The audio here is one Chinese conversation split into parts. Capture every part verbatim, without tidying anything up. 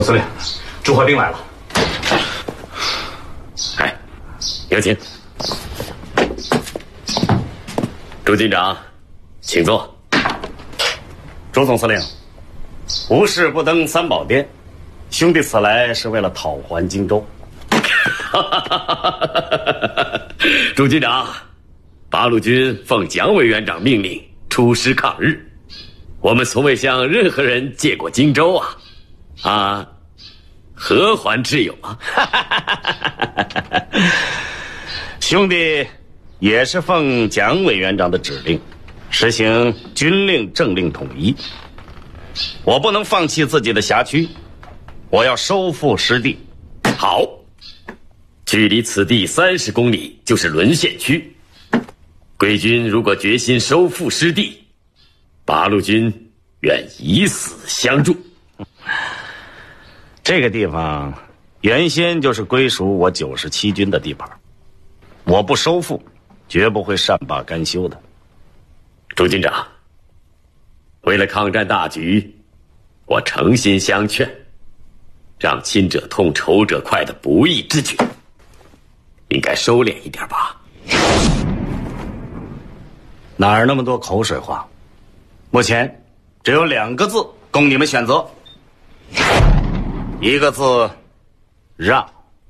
司令，朱怀兵来了。 哎，有请。朱军长，请坐。朱总司令，无事不登三宝殿，兄弟此来是为了讨还荆州。朱军长，八路军奉蒋委员长命令出师抗日，我们从未向任何人借过荆州啊！啊，何还之有啊？兄弟也是奉蒋委员长的指令，实行军令政令统一。我不能放弃自己的辖区，我要收复失地。好，距离此地三十公里就是沦陷区。贵军如果决心收复失地，八路军愿以死相助。这个地方原先就是归属我九十七军的地盘，我不收复，绝不会善罢甘休的。朱军长，为了抗战大局，我诚心相劝，让亲者痛仇者快的不义之举，应该收敛一点吧。哪儿那么多口水话？目前只有两个字供你们选择，一个字让，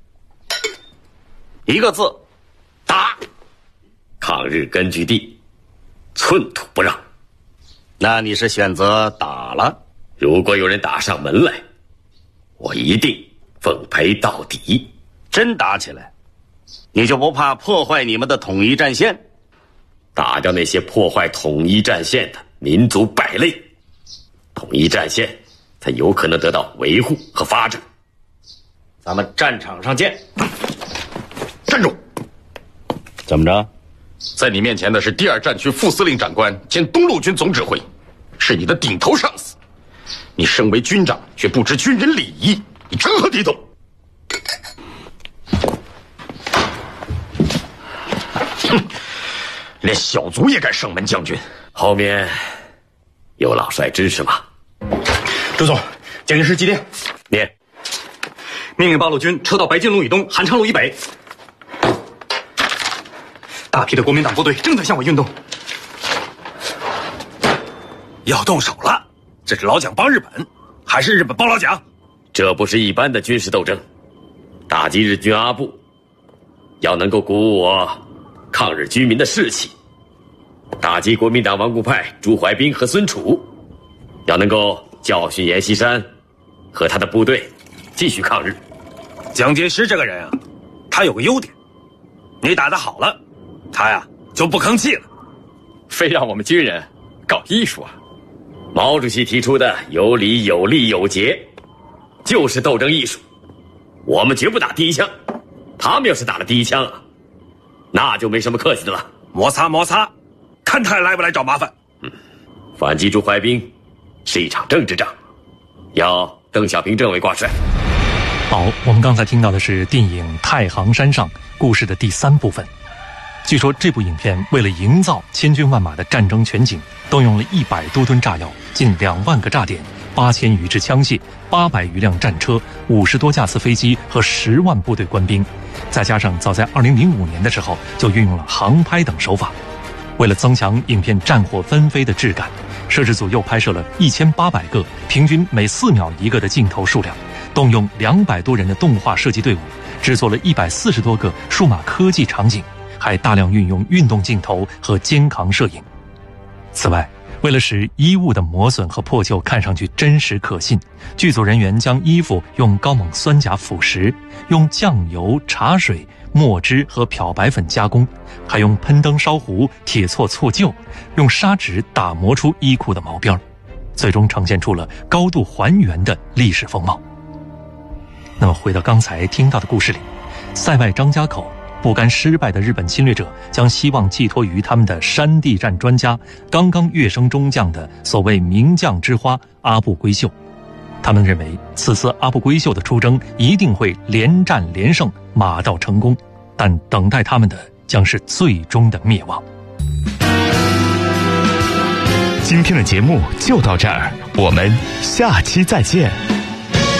一个字打。抗日根据地，寸土不让。那你是选择打了？如果有人打上门来，我一定奉陪到底。真打起来，你就不怕破坏你们的统一战线？打掉那些破坏统一战线的民族败类，统一战线才有可能得到维护和发展。咱们战场上见。 站住！ 怎么着？ 在你面前的是第二战区副司令长官兼东路军总指挥，是你的顶头上司。你身为军长，却不知军人礼仪，你成何体统？哼！连小卒也敢上门将军？ 后面有老帅支持吗？ 朱总，蒋介石急电， 念。 命令八路军撤到白金路以东、韩昌路以北。大批的国民党部队正在向我运动， 要动手了。这是老蒋帮日本，还是日本帮老蒋？ 这不是一般的军事斗争，打击日军阿部，要能够鼓舞我抗日军民的士气，打击国民党顽固派朱怀兵和孙楚，要能够教训阎锡山和他的部队继续抗日。 蒋介石这个人啊，他有个优点，你打得好了，他呀就不吭气了。 非让我们军人搞艺术啊！ 毛主席提出的有理有利有节，就是斗争艺术。我们绝不打第一枪，他们要是打了第一枪啊，那就没什么客气的了。 摩擦摩擦，看他来不来找麻烦。 嗯，反击朱怀兵是一场政治仗，要邓小平政委挂帅。 好，我们刚才听到的是电影《太行山上》故事的第三部分。据说这部影片为了营造千军万马的战争全景，动用了一百多吨炸药、近两万个炸点、八千余支枪械、八百余辆战车、五十多架次飞机和十万部队官兵，再加上早在二零零五年的时候就运用了航拍等手法。为了增强影片战火纷飞的质感，摄制组又拍摄了一千八百个，平均每四秒一个的镜头数量，动用两百多人的动画设计队伍，制作了一百四十多个数码科技场景，还大量运用运动镜头和肩扛摄影。此外，为了使衣物的磨损和破旧看上去真实可信，剧组人员将衣服用高锰酸钾腐蚀，用酱油、茶水、墨汁和漂白粉加工，还用喷灯烧糊、铁锉错旧，用砂纸打磨出衣裤的毛边，最终呈现出了高度还原的历史风貌。那么回到刚才听到的故事里，塞外张家口不甘失败的日本侵略者将希望寄托于他们的山地战专家，刚刚跃升中将的所谓名将之花阿部圭秀。他们认为此次阿部圭秀的出征一定会连战连胜，马到成功，但等待他们的将是最终的灭亡。 今天的节目就到这儿，我们下期再见。